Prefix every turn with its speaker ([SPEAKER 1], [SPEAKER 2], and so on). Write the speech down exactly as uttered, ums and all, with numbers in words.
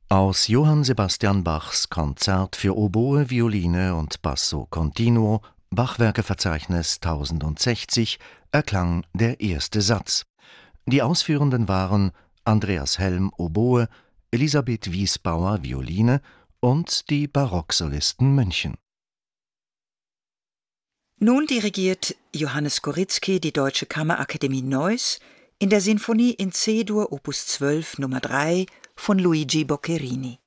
[SPEAKER 1] Aus Johann Sebastian Bachs Konzert für Oboe, Violine und Basso Continuo, Bachwerkeverzeichnis tausendsechzig, erklang der erste Satz. Die Ausführenden waren Andreas Helm, Oboe, Elisabeth Wiesbauer, Violine und die Barocksolisten München.
[SPEAKER 2] Nun dirigiert Johannes Goritzky die Deutsche Kammerakademie Neuss in der Sinfonie in C-Dur Opus zwölf Nummer drei von Luigi Boccherini.